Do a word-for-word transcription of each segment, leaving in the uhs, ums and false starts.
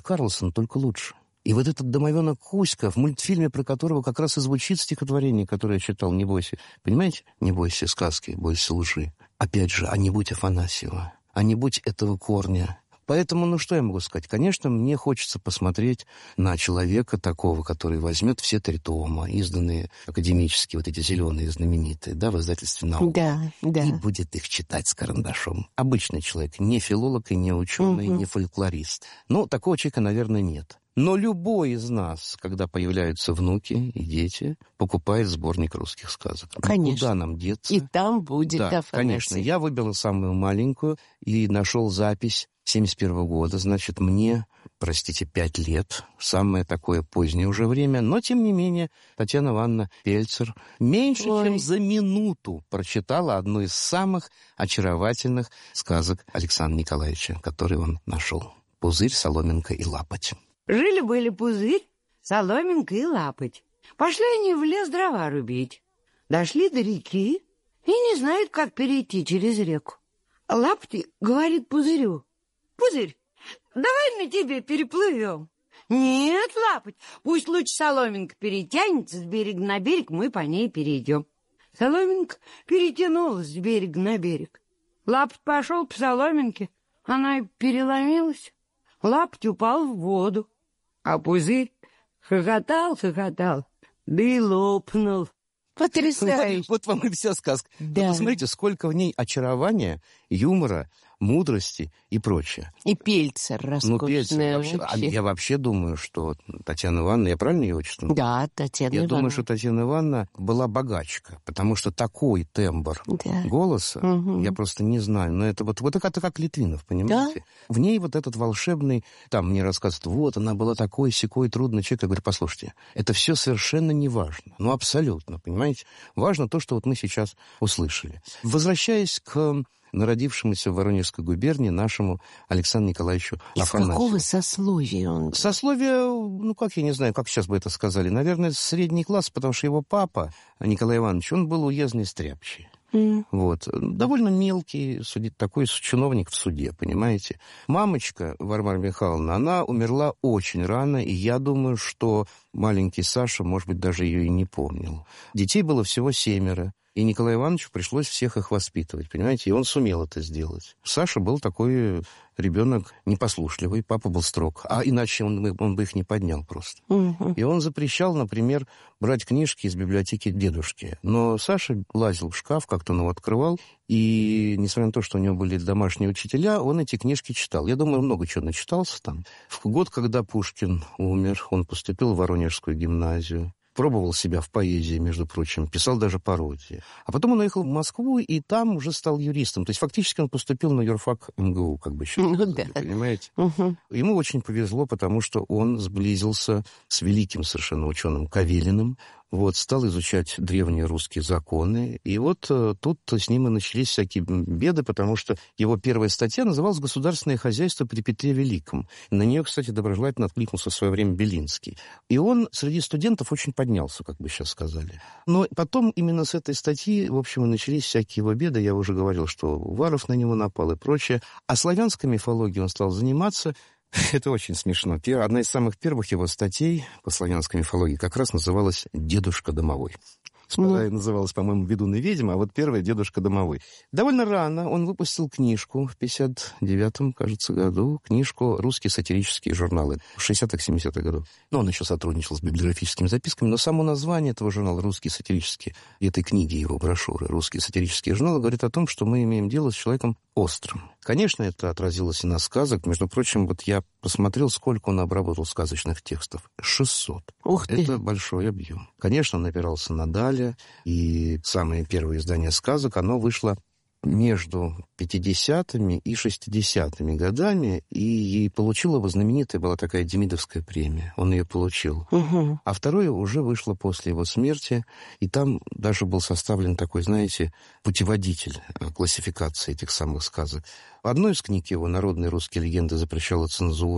Карлсон, только лучше. И вот этот домовенок Кузька, в мультфильме, про которого как раз и звучит стихотворение, которое я читал, «Не бойся». Понимаете? «Не бойся сказки, бойся лжи». Опять же, а не будь Афанасьева, а не будь этого корня. Поэтому, ну что я могу сказать? Конечно, мне хочется посмотреть на человека такого, который возьмет все три тома, изданные академические, вот эти зеленые, знаменитые, да, в издательстве «Наука». Да, да. И будет их читать с карандашом. Обычный человек, не филолог и не ученый, угу. не фольклорист. Ну, такого человека, наверное, нет. Но любой из нас, когда появляются внуки и дети, покупает сборник русских сказок. Конечно. Куда нам деться? И там будет да, Афанасий. Конечно. Я выбрал самую маленькую и нашел запись семьдесят первого года. Значит, мне, простите, пять лет. Самое такое позднее уже время. Но, тем не менее, Татьяна Ивановна Пельцер меньше, Ой. чем за минуту прочитала одну из самых очаровательных сказок Александра Николаевича, который он нашел. «Пузырь, соломинка и лапоть». Жили-были Пузырь, соломинка и лапоть. Пошли они в лес дрова рубить. Дошли до реки и не знают, как перейти через реку. Лапоть говорит Пузырю: «Пузырь, давай на тебе переплывем». «Нет, Лапоть, пусть лучше соломинка перетянется с берега на берег, мы по ней перейдем». Соломинка перетянулась с берега на берег. Лапоть пошел по соломинке, она и переломилась. Лапоть упал в воду, а Пузырь хохотал, хохотал, да и лопнул. Потрясающе. Вот, вот вам и вся сказка. Да. Вот посмотрите, сколько в ней очарования, юмора, мудрости и прочее. И Пельцер роскошная. Ну, Пельцер вообще. вообще. Я вообще думаю, что Татьяна Ивановна, я правильно ее отчествую? Да, Татьяна Я Ивановна. думаю, что Татьяна Ивановна была богачка, потому что такой тембр да. голоса, угу. я просто не знаю, но это вот, вот это как Литвинов, понимаете? Да? В ней вот этот волшебный, там мне рассказывают, вот она была такой, сякой, трудный человек. Я говорю, послушайте, это все совершенно не важно, ну абсолютно, понимаете? Важно то, что вот мы сейчас услышали. Возвращаясь к народившемуся в Воронежской губернии нашему Александру Николаевичу Афанасьеву. Из какого сословия он? Сословие, ну, как я не знаю, как сейчас бы это сказали, наверное, средний класс, потому что его папа, Николай Иванович, он был уездный стряпчий. Mm. Вот. Довольно мелкий, судить, такой чиновник в суде, понимаете. Мамочка, Варвара Михайловна, она умерла очень рано, и я думаю, что маленький Саша, может быть, даже ее и не помнил. Детей было всего семеро. И Николаю Ивановичу пришлось всех их воспитывать, понимаете, и он сумел это сделать. Саша был такой ребенок непослушливый, папа был строг, а иначе он, он бы их не поднял просто. Угу. И он запрещал, например, брать книжки из библиотеки дедушки. Но Саша лазил в шкаф, как-то он его открывал, и, несмотря на то, что у него были домашние учителя, он эти книжки читал. Я думаю, много чего начитался там. В год, когда Пушкин умер, он поступил в Воронежскую гимназию. Пробовал себя в поэзии, между прочим, писал даже пародии. А потом он уехал в Москву, и там уже стал юристом. То есть фактически он поступил на юрфак эм гэ у, как бы сейчас, ну, да. понимаете? Угу. Ему очень повезло, потому что он сблизился с великим совершенно ученым Кавелиным, вот, стал изучать древние русские законы. И вот э, тут с ним и начались всякие беды, потому что его первая статья называлась «Государственное хозяйство при Петре Великом». На нее, кстати, доброжелательно откликнулся в свое время Белинский. И он среди студентов очень поднялся, как бы сейчас сказали. Но потом именно с этой статьи, в общем, и начались всякие его беды. Я уже говорил, что Уваров на него напал и прочее. А славянской мифологией он стал заниматься. Это очень смешно. Одна из самых первых его статей по славянской мифологии как раз называлась «Дедушка домовой». Вторая называлась, по-моему, «Ведун и ведьма», а вот первая «Дедушка домовой». Довольно рано он выпустил книжку в пятьдесят девятом, кажется, году, книжку «Русские сатирические журналы» в шестидесятых-семидесятых годах. Но он еще сотрудничал с библиографическими записками, но само название этого журнала «Русские сатирические», этой книги его брошюры «Русские сатирические журналы» говорит о том, что мы имеем дело с человеком острым. Конечно, это отразилось и на сказок. Между прочим, вот я посмотрел, сколько он обработал сказочных текстов. шестьсот. Ух ты! Это большой объем. Конечно, он опирался на Даля, и самое первое издание сказок, оно вышло между пятидесятыми и шестидесятыми годами, и получила его знаменитая была такая Демидовская премия. Он ее получил. Угу. А второе уже вышло после его смерти, и там даже был составлен такой, знаете, путеводитель классификации этих самых сказок. Одну из книг его «Народные русские легенды» запрещала цензура.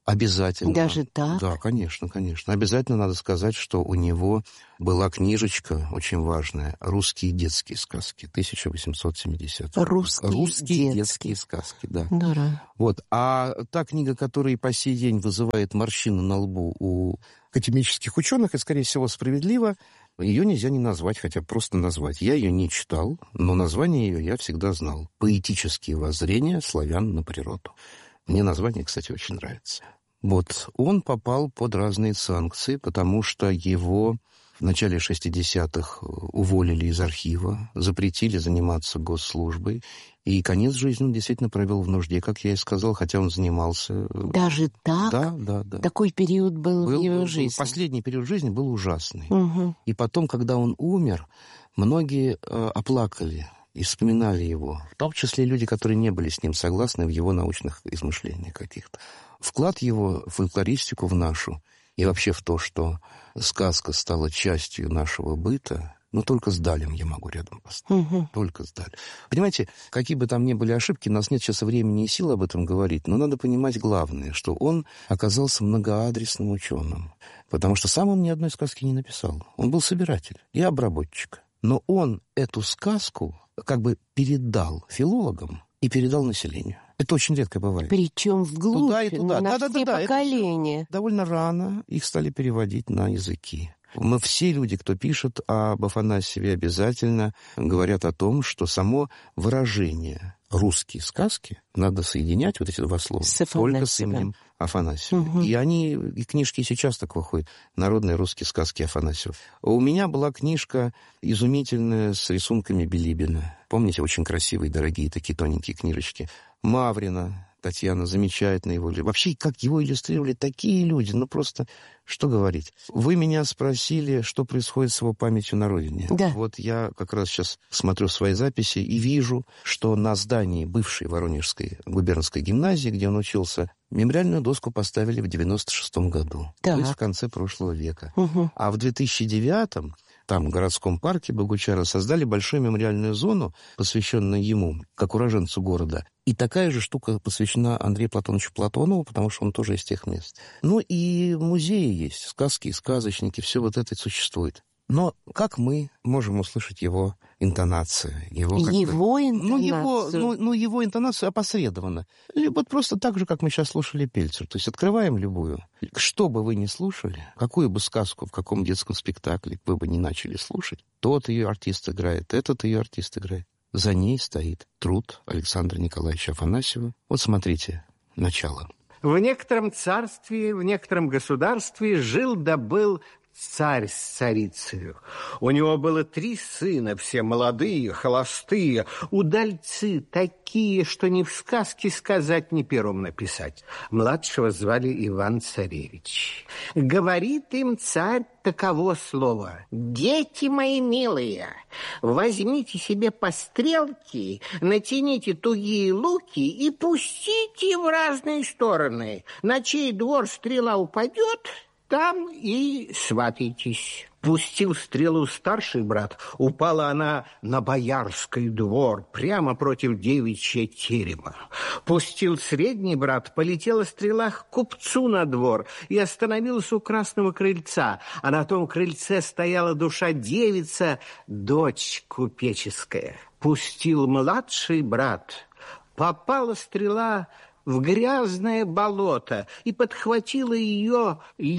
Обязательно. Даже так? Да, конечно, конечно. Обязательно надо сказать, что у него была книжечка очень важная «Русские детские сказки» тысяча восемьсот семидесятого. Русские, Русские детские. детские сказки, да. Здорово. Вот. А та книга, которая по сей день вызывает морщины на лбу у академических ученых, и, скорее всего, справедливо, ее нельзя не назвать, хотя просто назвать. Я ее не читал, но название ее я всегда знал. «Поэтические воззрения славян на природу». Мне название, кстати, очень нравится. Вот, он попал под разные санкции, потому что его в начале шестидесятых уволили из архива, запретили заниматься госслужбой, и конец жизни он действительно провел в нужде, как я и сказал, хотя он занимался... Даже так? Да, да, да. Такой период был, был в его жизни? Последний период жизни был ужасный. Угу. И потом, когда он умер, многие э, оплакали и вспоминали его, в том числе люди, которые не были с ним согласны в его научных измышлениях каких-то. Вклад его в фольклористику, в нашу, и вообще в то, что сказка стала частью нашего быта, но только с Далем я могу рядом поставить. Угу. Только с Далем. Понимаете, какие бы там ни были ошибки, у нас нет сейчас времени и сил об этом говорить, но надо понимать главное, что он оказался многоадресным ученым, потому что сам он ни одной сказки не написал. Он был собиратель и обработчик. Но он эту сказку как бы передал филологам и передал населению. Это очень редко бывает. Причем вглубь, туда и туда. На да, все да, да, поколения. Это довольно рано их стали переводить на языки. Мы все люди, кто пишет об Афанасьеве, обязательно говорят о том, что само выражение «русские сказки» надо соединять, вот эти два слова, с только с именем Афанасьева. Угу. И они, и книжки сейчас так выходят, «Народные русские сказки Афанасьева». У меня была книжка изумительная с рисунками Билибина. Помните, очень красивые, дорогие такие тоненькие книжечки. Маврина Татьяна, замечательно его. Вообще, как его иллюстрировали такие люди, ну просто, что говорить. Вы меня спросили, что происходит с его памятью на родине. Да. Вот я как раз сейчас смотрю свои записи и вижу, что на здании бывшей Воронежской губернской гимназии, где он учился, мемориальную доску поставили в девяносто шестом году. Так. То есть в конце прошлого века. Угу. А в две тысячи девятом там, в городском парке Богучара, создали большую мемориальную зону, посвященную ему, как уроженцу города. И такая же штука посвящена Андрею Платоновичу Платонову, потому что он тоже из тех мест. Ну и музеи есть, сказки, сказочники, все вот это существует. Но как мы можем услышать его интонацию? Его, его интонацию? Ну его, ну, ну, его интонацию опосредованно. Вот просто так же, как мы сейчас слушали Пельцер. То есть открываем любую. Что бы вы ни слушали, какую бы сказку в каком детском спектакле вы бы ни начали слушать, тот ее артист играет, этот ее артист играет. За ней стоит труд Александра Николаевича Афанасьева. Вот смотрите, начало. В некотором царстве, в некотором государстве жил да был царь с царицею. У него было три сына, все молодые, холостые, удальцы такие, что ни в сказке сказать, ни пером написать. Младшего звали Иван-царевич. Говорит им царь таково слово: «Дети мои милые, возьмите себе по стрелке, натяните тугие луки и пустите в разные стороны. На чей двор стрела упадет, там и сватайтесь». Пустил стрелу старший брат, упала она на боярский двор, прямо против девичьего терема. Пустил средний брат, полетела стрела к купцу на двор и остановилась у красного крыльца, а на том крыльце стояла душа девица, дочь купеческая. Пустил младший брат, попала стрела в грязное болото, и подхватила ее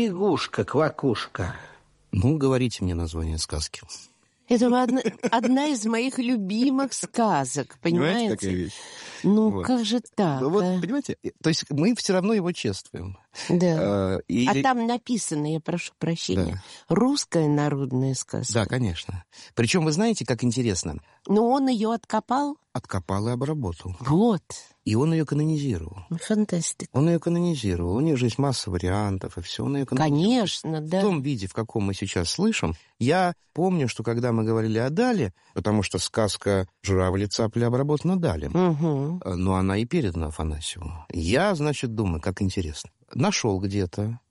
лягушка-квакушка. Ну, говорите мне название сказки. Это одна, одна из моих любимых сказок, понимаете? Понимаете, какая вещь? Ну, вот. Как же так? Ну, вот, а? понимаете, то есть мы все равно его чествуем. Да. А, и... а там написано, я прошу прощения, да. Русская народная сказка. Да, конечно. Причем, вы знаете, как интересно? Но он ее откопал? Откопал и обработал. Вот. И он ее канонизировал. Фантастика. Он ее канонизировал. У нее же есть масса вариантов, и все. Он ее канонизировал. Конечно, да. В том виде, в каком мы сейчас слышим. Я помню, что когда мы говорили о Дале, потому что сказка «Журавль и цапля» обработана Далем, угу. но она и передана Афанасьеву. Я, значит, думаю, как интересно. Нашел где-то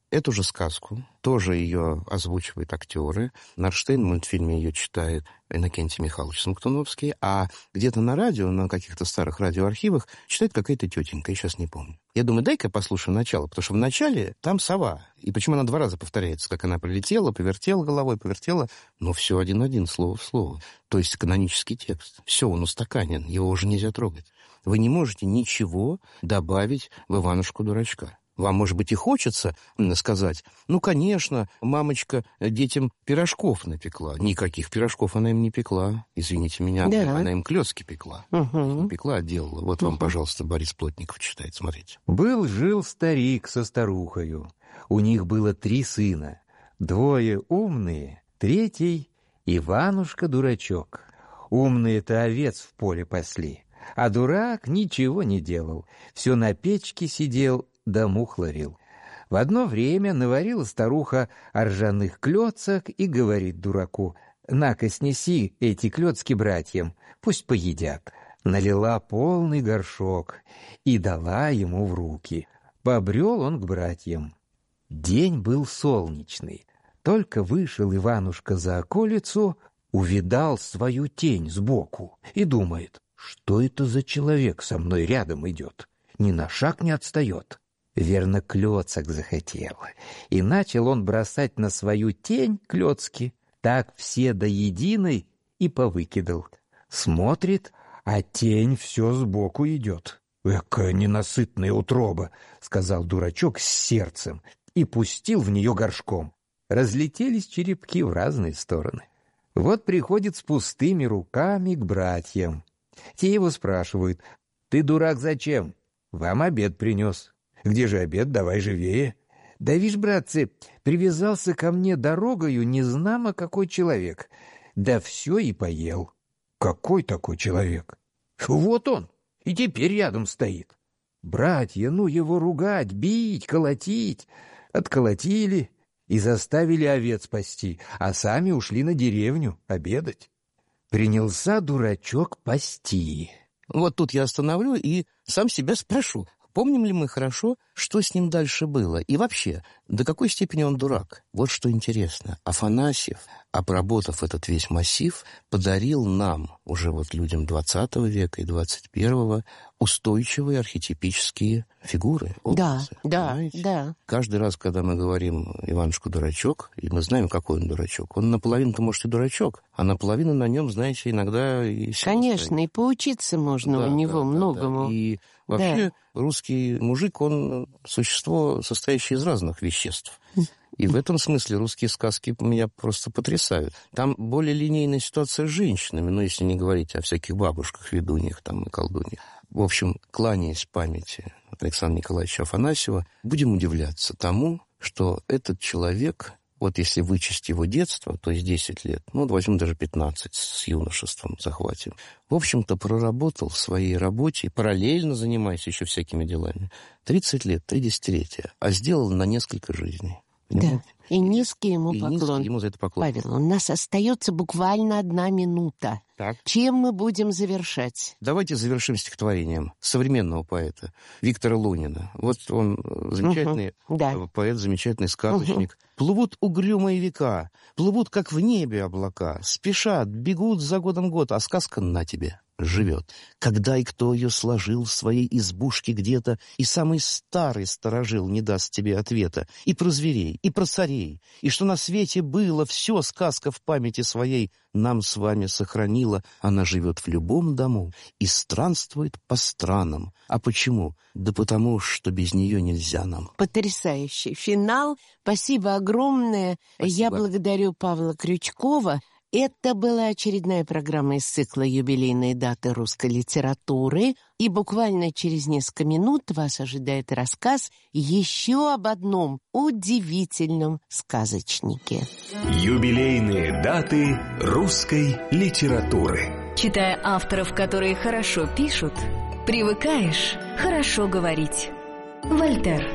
эту же сказку, тоже ее озвучивают актеры. Нарштейн в мультфильме ее читает Иннокентий Михайлович Смоктуновский, а где-то на радио, на каких-то старых радиоархивах читает какая-то тетенька, я сейчас не помню. Я думаю, дай-ка послушаю начало, потому что в начале там сова. И почему она два раза повторяется, как она прилетела, повертела головой, повертела, но все один-один, слово в слово. То есть канонический текст. Все, он устаканен, его уже нельзя трогать. Вы не можете ничего добавить в Иванушку-дурачка. Вам, может быть, и хочется сказать, ну, конечно, мамочка детям пирожков напекла. Никаких пирожков она им не пекла. Извините меня, да. Она им клёцки пекла. Угу. Пекла, отделала. Вот угу. Вам, пожалуйста, Борис Плотников читает, смотрите. Был-жил старик со старухою. У них было три сына. Двое умные, третий Иванушка-дурачок. Умные-то овец в поле пасли, а дурак ничего не делал. Все на печке сидел, да мух ловил. В одно время наварила старуха ржаных клёцок и говорит дураку: «На-ка, снеси эти клёцки братьям, пусть поедят». Налила полный горшок и дала ему в руки. Побрел он к братьям. День был солнечный. Только вышел Иванушка за околицу, увидал свою тень сбоку и думает: что это за человек со мной рядом идет, ни на шаг не отстает. Верно, клёцок захотел, и начал он бросать на свою тень клёцки. Так все до единой и повыкидал. Смотрит, а тень все сбоку идет. «Экая ненасытная утроба», — сказал дурачок с сердцем и пустил в нее горшком. Разлетелись черепки в разные стороны. Вот приходит с пустыми руками к братьям. Те его спрашивают: «Ты, дурак, зачем? Вам обед принес». «Где же обед? Давай живее». «Да вишь, братцы, привязался ко мне дорогою незнамо какой человек. Да все и поел». «Какой такой человек?» «Вот он, и теперь рядом стоит». Братья, ну его ругать, бить, колотить. Отколотили и заставили овец пасти, а сами ушли на деревню обедать. Принялся дурачок пасти. Вот тут я остановлю и сам себя спрошу, помним ли мы хорошо, что с ним дальше было? И вообще, до какой степени он дурак? Вот что интересно. Афанасьев, обработав этот весь массив, подарил нам, уже вот людям двадцатого века и двадцать первого, устойчивые архетипические фигуры, образы. Да, понимаете? да, да. Каждый раз, когда мы говорим «Иванушка-дурачок», и мы знаем, какой он дурачок, он наполовину-то, может, и дурачок, а наполовину на нем, знаете, иногда и... Конечно, стоит. И поучиться можно да, у него да, многому. Да, да. И вообще да. русский мужик, он существо, состоящее из разных веществ. И в этом смысле русские сказки меня просто потрясают. Там более линейная ситуация с женщинами, ну, если не говорить о всяких бабушках, ведуньях там и колдуньях. В общем, кланяясь памяти Александра Николаевича Афанасьева, будем удивляться тому, что этот человек, вот если вычесть его детство, то есть десять лет, ну, возьмем даже пятнадцать с юношеством захватим, в общем-то, проработал в своей работе, параллельно занимаясь еще всякими делами, тридцать лет, три десятилетия, а сделал на несколько жизней. Понимаете? Да, и низкий ему и поклон. Низкий ему за это поклон. Павел, у нас остается буквально одна минута. Так. Чем мы будем завершать? Давайте завершим стихотворением современного поэта Виктора Лунина. Вот он замечательный угу, да. поэт, замечательный сказочник. Угу. Плывут угрюмые века, плывут, как в небе облака, спешат, бегут за годом год, а сказка на тебе живет. Когда и кто ее сложил в своей избушке где-то, и самый старый сторожил не даст тебе ответа. И про зверей, и про царей, и что на свете было, все сказка в памяти своей нам с вами сохранила. Она живет в любом дому и странствует по странам. А почему? Да потому, что без нее нельзя нам. Потрясающий финал. Спасибо огромное. Спасибо. Я благодарю Павла Крючкова. Это была очередная программа из цикла «Юбилейные даты русской литературы». И буквально через несколько минут вас ожидает рассказ еще об одном удивительном сказочнике. Юбилейные даты русской литературы. Читая авторов, которые хорошо пишут, привыкаешь хорошо говорить. Вольтер.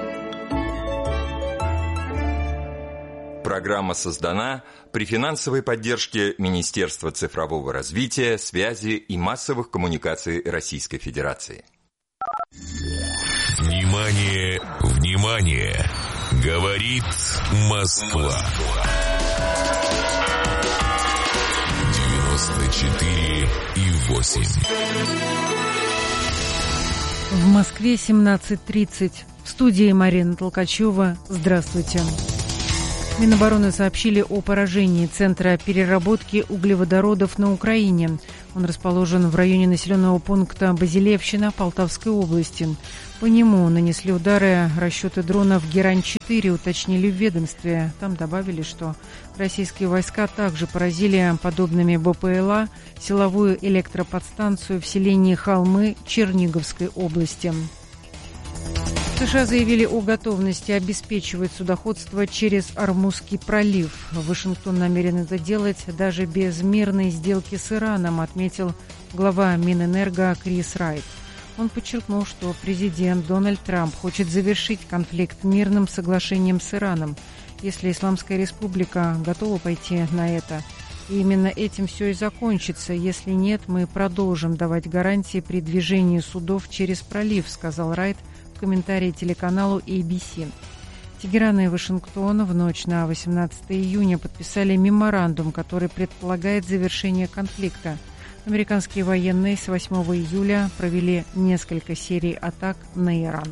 Программа создана при финансовой поддержке Министерства цифрового развития, связи и массовых коммуникаций Российской Федерации. Внимание, внимание! Говорит Москва. девяносто четыре и восемь. В Москве семнадцать тридцать. В студии Марина Толкачева. Здравствуйте. Минобороны сообщили о поражении Центра переработки углеводородов на Украине. Он расположен в районе населенного пункта Базилевщина Полтавской области. По нему нанесли удары расчеты дронов Герань-четыре, уточнили в ведомстве. Там добавили, что российские войска также поразили подобными БПЛА силовую электроподстанцию в селении Холмы Черниговской области. США заявили о готовности обеспечивать судоходство через Ормузский пролив. Вашингтон намерен это делать даже без мирной сделки с Ираном, отметил глава Минэнерго Крис Райт. Он подчеркнул, что президент Дональд Трамп хочет завершить конфликт мирным соглашением с Ираном, если Исламская республика готова пойти на это. И именно этим все и закончится. Если нет, мы продолжим давать гарантии при движении судов через пролив, сказал Райт в комментарии телеканалу эй би си. Тегеран и Вашингтон в ночь на восемнадцатое июня подписали меморандум, который предполагает завершение конфликта. Американские военные с восьмого июля провели несколько серий атак на Иран.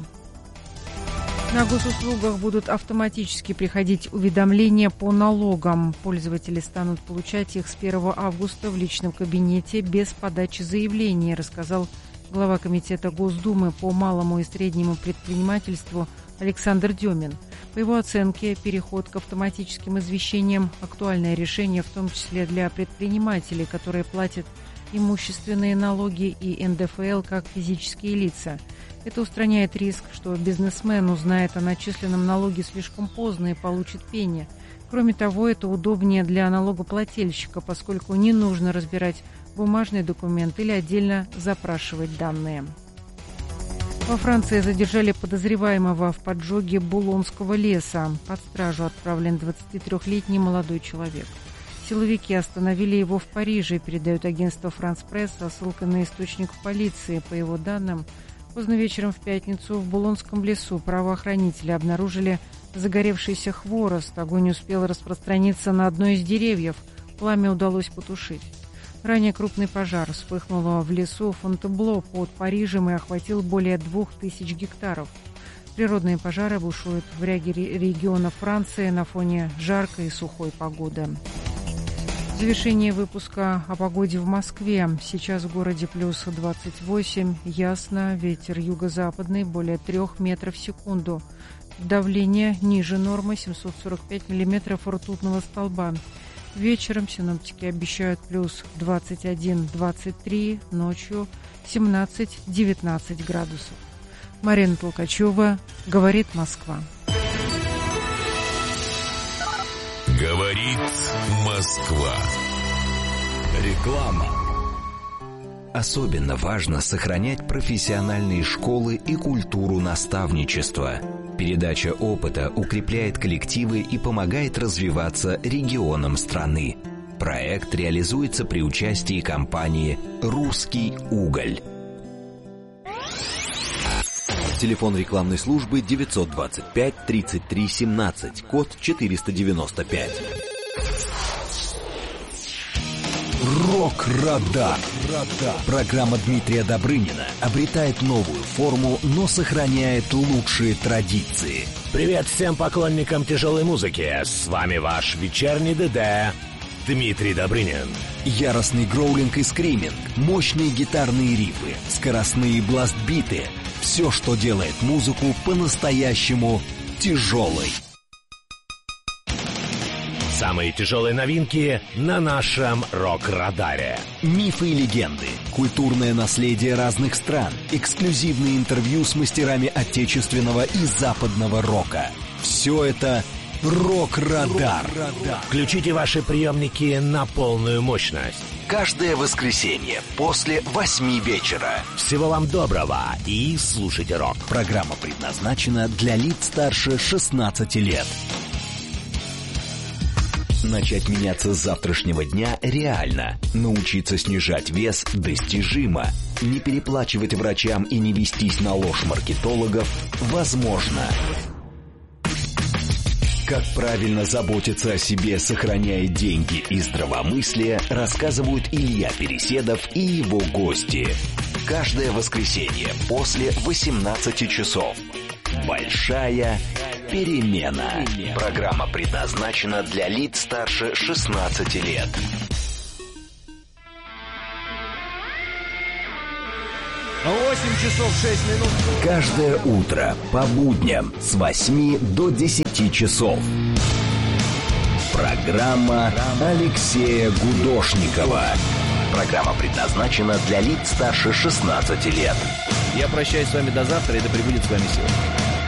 На госуслугах будут автоматически приходить уведомления по налогам. Пользователи станут получать их с первого августа в личном кабинете без подачи заявления, рассказал глава Комитета Госдумы по малому и среднему предпринимательству Александр Демин. По его оценке, переход к автоматическим извещениям – актуальное решение, в том числе для предпринимателей, которые платят имущественные налоги и эн дэ эф эл как физические лица. Это устраняет риск, что бизнесмен узнает о начисленном налоге слишком поздно и получит пени. Кроме того, это удобнее для налогоплательщика, поскольку не нужно разбирать бумажный документ или отдельно запрашивать данные. Во Франции задержали подозреваемого в поджоге Булонского леса. Под стражу отправлен двадцатитрёхлетний молодой человек. Силовики остановили его в Париже, передает агентство «Франс Пресс» со ссылкой на источник в полиции. По его данным, поздно вечером в пятницу в Булонском лесу правоохранители обнаружили загоревшийся хворост. Огонь успел распространиться на одно из деревьев. Пламя удалось потушить. Ранее крупный пожар вспыхнул в лесу Фонтебло под Парижем и охватил более двух тысяч гектаров. Природные пожары бушуют в ряде регионов Франции на фоне жаркой и сухой погоды. Завершение выпуска о погоде в Москве. Сейчас в городе плюс двадцать восемь. Ясно. Ветер юго-западный более трех метров в секунду. Давление ниже нормы семьсот сорок пять миллиметров ртутного столба. Вечером синоптики обещают плюс двадцать один - двадцать три, ночью семнадцать - девятнадцать градусов. Марина Толкачева, говорит Москва. Говорит Москва. Реклама. Особенно важно сохранять профессиональные школы и культуру наставничества. Передача опыта укрепляет коллективы и помогает развиваться регионам страны. Проект реализуется при участии компании «Русский уголь». Телефон рекламной службы девятьсот двадцать пять тридцать три семнадцать, код четыреста девяносто пять. Рок-радар. Программа Дмитрия Добрынина обретает новую форму, но сохраняет лучшие традиции. Привет всем поклонникам тяжелой музыки. С вами ваш вечерний ДД Дмитрий Добрынин. Яростный гроулинг и скриминг, мощные гитарные рифы, скоростные бластбиты — все, что делает музыку по-настоящему тяжелой. Самые тяжелые новинки на нашем рок-радаре. Мифы и легенды, культурное наследие разных стран, эксклюзивные интервью с мастерами отечественного и западного рока. Все это Рок-радар. Включите ваши приемники на полную мощность. Каждое воскресенье после восьми вечера. Всего вам доброго и слушайте рок. Программа предназначена для лиц старше шестнадцати лет. Начать меняться с завтрашнего дня реально. Научиться снижать вес достижимо. Не переплачивать врачам и не вестись на ложь маркетологов возможно. Как правильно заботиться о себе, сохраняя деньги и здравомыслие, рассказывают Илья Переседов и его гости. Каждое воскресенье после восемнадцати часов. Большая перемена. Программа предназначена для лиц старше шестнадцати лет. восемь часов шесть минут. Каждое утро по будням с восьми до десяти часов. Программа Алексея Гудошникова. Программа предназначена для лиц старше шестнадцати лет. Я прощаюсь с вами до завтра, и да пребудет с вами сила.